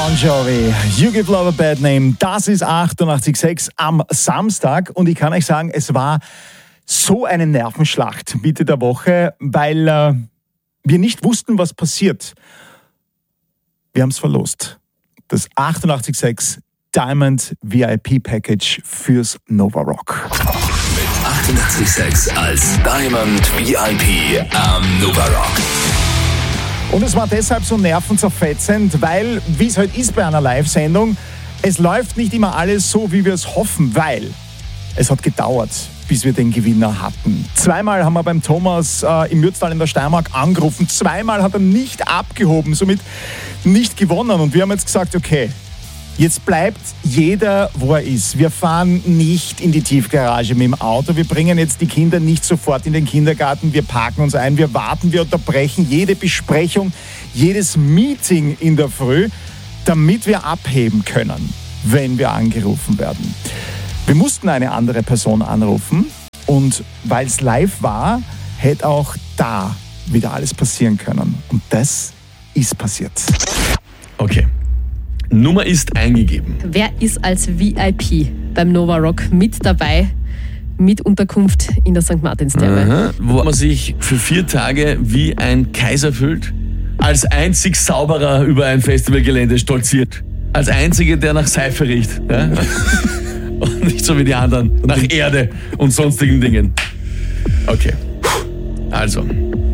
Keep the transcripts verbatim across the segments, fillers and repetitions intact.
Bon Jovi, You Give Love a Bad Name, das ist achtundachtzig Komma sechs am Samstag und ich kann euch sagen, es war so eine Nervenschlacht Mitte der Woche, weil äh, wir nicht wussten, was passiert. Wir haben es verlost. Das achtundachtzig Komma sechs Diamond V I P Package fürs Nova Rock. Mit achtundachtzig Komma sechs als Diamond V I P am Nova Rock. Und es war deshalb so nervenzerfetzend, weil, wie es halt ist bei einer Live-Sendung, es läuft nicht immer alles so, wie wir es hoffen, weil es hat gedauert, bis wir den Gewinner hatten. Zweimal haben wir beim Thomas äh, im Mürztal in der Steiermark angerufen, zweimal hat er nicht abgehoben, somit nicht gewonnen. Und wir haben jetzt gesagt, okay, jetzt bleibt jeder, wo er ist. Wir fahren nicht in die Tiefgarage mit dem Auto. Wir bringen jetzt die Kinder nicht sofort in den Kindergarten. Wir parken uns ein, wir warten, wir unterbrechen jede Besprechung, jedes Meeting in der Früh, damit wir abheben können, wenn wir angerufen werden. Wir mussten eine andere Person anrufen und weil es live war, hätte auch da wieder alles passieren können. Und das ist passiert. Okay. Nummer ist eingegeben. Wer ist als V I P beim Nova Rock mit dabei, mit Unterkunft in der Sankt Martinstherme? Aha. Wo man sich für vier Tage wie ein Kaiser fühlt, als einzig Sauberer über ein Festivalgelände stolziert. Als einziger, der nach Seife riecht. Ja? Und nicht so wie die anderen, nach Erde und sonstigen Dingen. Okay. Also.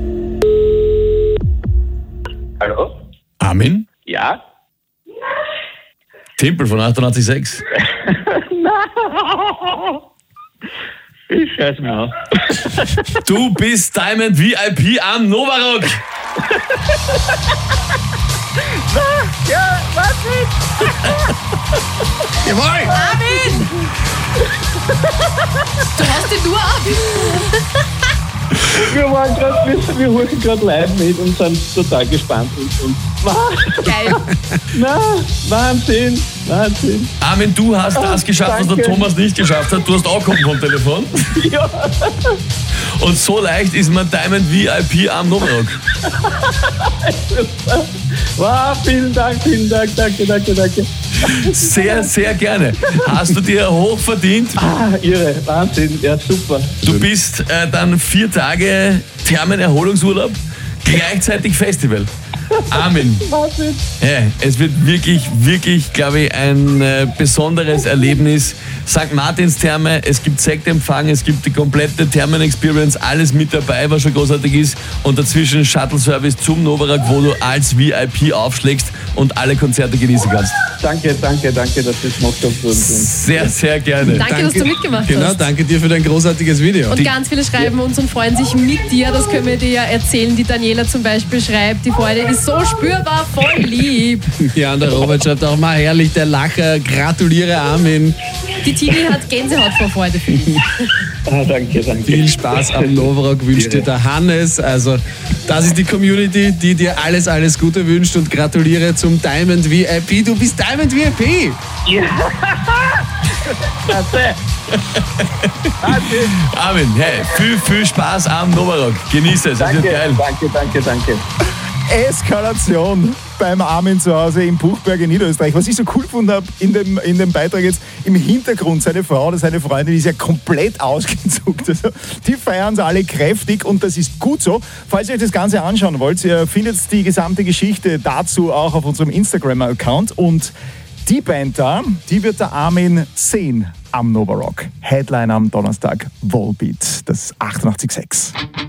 Hallo? Armin? Ja? Timpel von achtundachtzig Komma sechs. Ich scheiß mir auf. Du bist Diamond V I P am Nova Rock. Ja, was ist? Jawohl! Armin! Du hast ihn nur ab! Wir waren gerade, wir, wir hören gerade live mit und sind total gespannt. Und, und Geil! na, Wahnsinn, Wahnsinn. Armin, du hast das geschafft, was der danke. Thomas nicht geschafft hat. Du hast auch vom Telefon. Ja. Und so leicht ist man Diamond V I P am Nova Rock. Wow, vielen Dank, vielen Dank, danke, danke, danke. Sehr, sehr gerne. Hast du dir hoch verdient. Ah, irre, Wahnsinn, ja super. Du bist äh, dann vier Tage Thermenerholungsurlaub, gleichzeitig Festival. Armin, Wahnsinn. ja, es wird wirklich, wirklich, glaube ich, ein äh, besonderes Erlebnis. Sankt Martinstherme, es gibt Sektempfang, es gibt die komplette Thermen-Experience, alles mit dabei, was schon großartig ist. Und dazwischen Shuttle-Service zum Nova Rock, wo du als V I P aufschlägst und alle Konzerte genießen kannst. Danke, danke, danke, dass das gemacht habt. Und, und Sehr, sehr gerne. Danke, dass du mitgemacht Genau, hast. danke dir für dein großartiges Video. Und ganz viele schreiben uns und freuen sich mit dir, das können wir dir ja erzählen. Die Daniela zum Beispiel schreibt, die Freude ist so spürbar, voll lieb. Ja, und der Robert schreibt auch mal herrlich, der Lacher, gratuliere Armin. Die Tini hat Gänsehaut vor Freude für dich. ah, danke, danke. Viel Spaß am Nova Rock wünscht dir der Hannes. Also, das ist die Community, die dir alles, alles Gute wünscht und gratuliere zum Diamond V I P. Du bist Diamond V I P! Ja. Klasse. Wahnsinn. Armin, hey, viel, viel Spaß am Nova Rock. Genieße es, es Danke, wird geil. danke, danke, danke. Eskalation beim Armin zu Hause in Buchberg in Niederösterreich. Was ich so cool gefunden habe in dem, in dem Beitrag jetzt, im Hintergrund seine Frau oder seine Freundin ist ja komplett ausgezuckt. Also, die feiern sie alle kräftig und das ist gut so. Falls ihr euch das Ganze anschauen wollt, ihr findet die gesamte Geschichte dazu auch auf unserem Instagram-Account und die Band da, die wird der Armin sehen am Nova Rock. Headline am Donnerstag, Volbeat, das achtundachtzig Komma sechs.